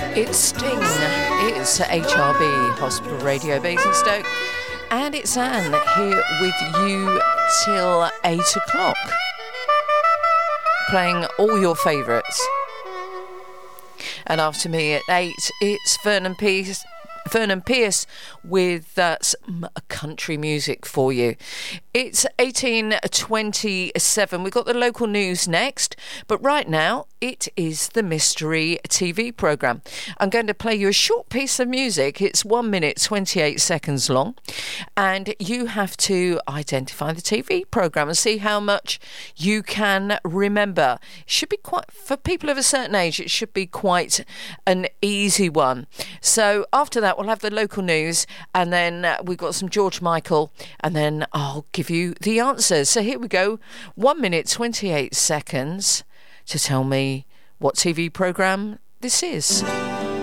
It's Sting. It's HRB Hospital Radio Basingstoke, and it's Anne here with you till 8 o'clock, playing all your favourites. And after me at 8, it's Vernon Pierce with some country music for you. It's 18:27. We've got the local news next, but right now it is the Mystery TV programme. I'm going to play you a short piece of music. It's 1 minute 28 seconds long, and you have to identify the TV programme and see how much you can remember. It should be quite, for people of a certain age, it should be quite an easy one. So after that, we'll have the local news, and then we've got some George Michael, and then I'll give you the answers. So here we go. 1 minute 28 seconds to tell me what TV programme this is.